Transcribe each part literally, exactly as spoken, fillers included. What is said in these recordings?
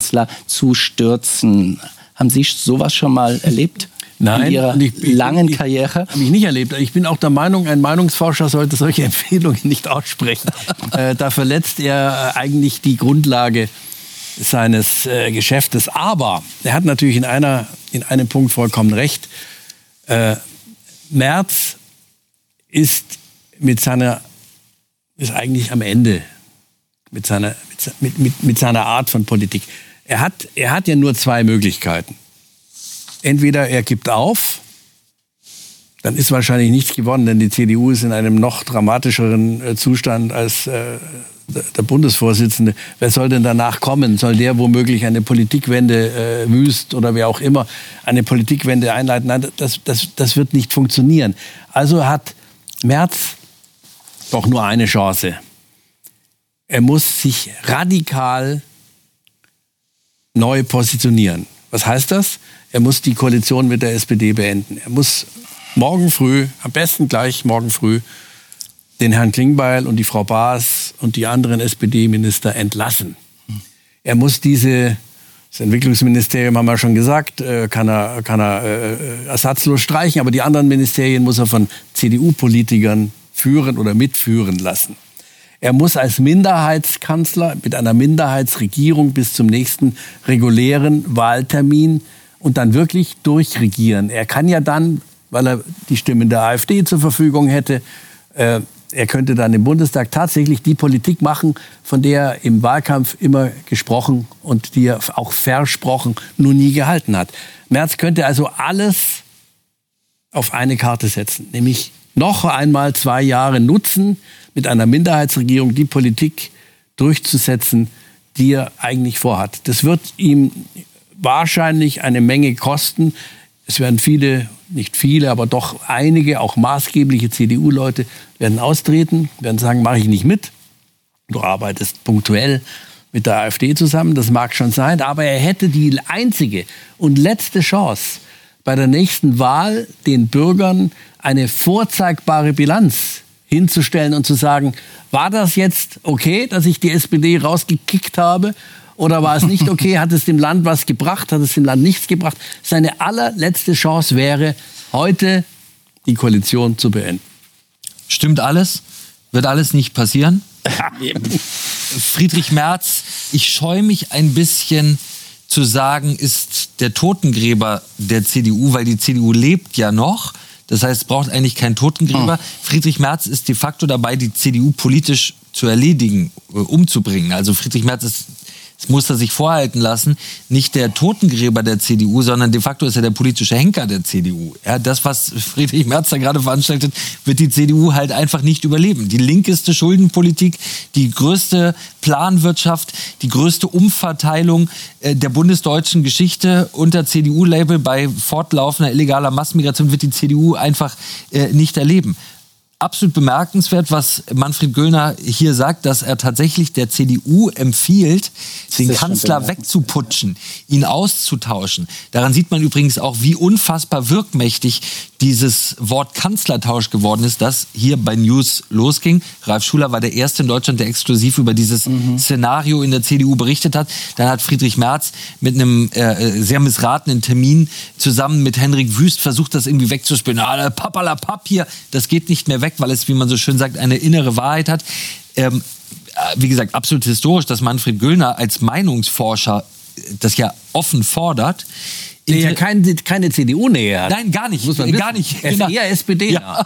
Bundeskanzler zu stürzen. Haben Sie sowas schon mal erlebt? Nein, in Ihrer ich, ich, langen ich, Karriere? Habe ich nicht erlebt. Ich bin auch der Meinung, ein Meinungsforscher sollte solche Empfehlungen nicht aussprechen. äh, da verletzt er eigentlich die Grundlage seines äh, Geschäftes. Aber er hat natürlich in, einer, in einem Punkt vollkommen recht. Äh, Merz ist mit seiner, ist eigentlich am Ende mit seiner, mit, mit, mit seiner Art von Politik. Er hat, er hat ja nur zwei Möglichkeiten. Entweder er gibt auf, dann ist wahrscheinlich nichts gewonnen, denn die C D U ist in einem noch dramatischeren Zustand als äh, der Bundesvorsitzende. Wer soll denn danach kommen? Soll der womöglich eine Politikwende, äh, Wüst oder wer auch immer, eine Politikwende einleiten? Nein, das, das, das wird nicht funktionieren. Also hat Merz doch nur eine Chance. Er muss sich radikal neu positionieren. Was heißt das? Er muss die Koalition mit der S P D beenden. Er muss morgen früh, am besten gleich morgen früh, den Herrn Klingbeil und die Frau Baas und die anderen S P D-Minister entlassen. Er muss diese, das Entwicklungsministerium haben wir schon gesagt, kann er, kann er äh, ersatzlos streichen, aber die anderen Ministerien muss er von C D U-Politikern führen oder mitführen lassen. Er muss als Minderheitskanzler mit einer Minderheitsregierung bis zum nächsten regulären Wahltermin und dann wirklich durchregieren. Er kann ja dann, weil er die Stimmen der AfD zur Verfügung hätte, äh, er könnte dann im Bundestag tatsächlich die Politik machen, von der er im Wahlkampf immer gesprochen und die er auch versprochen, nur nie gehalten hat. Merz könnte also alles auf eine Karte setzen, nämlich noch einmal zwei Jahre nutzen, mit einer Minderheitsregierung die Politik durchzusetzen, die er eigentlich vorhat. Das wird ihm wahrscheinlich eine Menge kosten. Es werden viele, nicht viele, aber doch einige, auch maßgebliche C D U-Leute werden austreten, werden sagen, mache ich nicht mit. Du arbeitest punktuell mit der AfD zusammen, das mag schon sein, aber er hätte die einzige und letzte Chance, bei der nächsten Wahl den Bürgern eine vorzeigbare Bilanz hinzustellen und zu sagen, war das jetzt okay, dass ich die S P D rausgekickt habe? Oder war es nicht okay? Hat es dem Land was gebracht? Hat es dem Land nichts gebracht? Seine allerletzte Chance wäre, heute die Koalition zu beenden. Stimmt alles? Wird alles nicht passieren? Friedrich Merz, ich scheue mich ein bisschen zu sagen, ist der Totengräber der C D U, weil die C D U lebt ja noch. Das heißt, es braucht eigentlich keinen Totengräber. Oh. Friedrich Merz ist de facto dabei, die C D U politisch zu erledigen, äh, umzubringen. Also Friedrich Merz ist, das muss er sich vorhalten lassen, nicht der Totengräber der C D U, sondern de facto ist er der politische Henker der C D U. Ja, das, was Friedrich Merz da gerade veranstaltet, wird die C D U halt einfach nicht überleben. Die linkeste Schuldenpolitik, die größte Planwirtschaft, die größte Umverteilung äh, der bundesdeutschen Geschichte unter C D U-Label bei fortlaufender illegaler Massenmigration wird die C D U einfach äh, nicht erleben. Absolut bemerkenswert, was Manfred Göllner hier sagt, dass er tatsächlich der C D U empfiehlt, den Kanzler wegzuputschen, ihn auszutauschen. Daran sieht man übrigens auch, wie unfassbar wirkmächtig dieses Wort Kanzlertausch geworden ist, das hier bei News losging. Ralf Schuler war der Erste in Deutschland, der exklusiv über dieses mhm. Szenario in der C D U berichtet hat. Dann hat Friedrich Merz mit einem äh, sehr missratenen Termin zusammen mit Henrik Wüst versucht, das irgendwie wegzuspielen. Ah, papalapap hier, das geht nicht mehr weg, weil es, wie man so schön sagt, eine innere Wahrheit hat. Ähm, wie gesagt, absolut historisch, dass Manfred Göllner als Meinungsforscher das ja offen fordert. Der ja kein, keine C D U-Nähe hat. Nein, gar nicht. Muss man gar nicht. Er ist genau. eher S P D. Ja.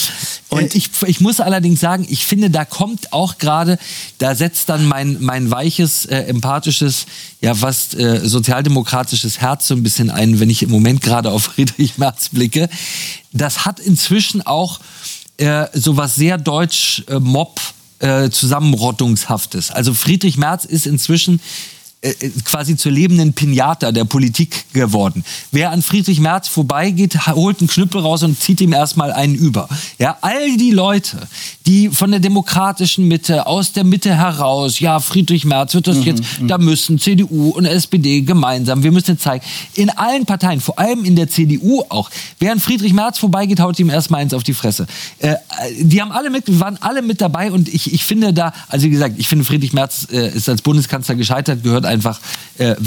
Und ich, ich muss allerdings sagen, ich finde, da kommt auch gerade, da setzt dann mein, mein weiches, äh, empathisches, ja fast äh, sozialdemokratisches Herz so ein bisschen ein, wenn ich im Moment gerade auf Friedrich Merz blicke. Das hat inzwischen auch äh, so was sehr deutsch äh, Mob äh, Zusammenrottungshaftes. Also Friedrich Merz ist inzwischen quasi zur lebenden Pinata der Politik geworden. Wer an Friedrich Merz vorbeigeht, holt einen Knüppel raus und zieht ihm erstmal einen über. Ja, all die Leute, die von der demokratischen Mitte, aus der Mitte heraus, ja, Friedrich Merz wird das mhm, jetzt, da müssen C D U und S P D gemeinsam, wir müssen jetzt zeigen, in allen Parteien, vor allem in der C D U auch, wer an Friedrich Merz vorbeigeht, haut ihm erstmal eins auf die Fresse. Äh, die haben alle mit, waren alle mit dabei und ich, ich finde da, also wie gesagt, ich finde Friedrich Merz äh, ist als Bundeskanzler gescheitert, gehört einfach äh,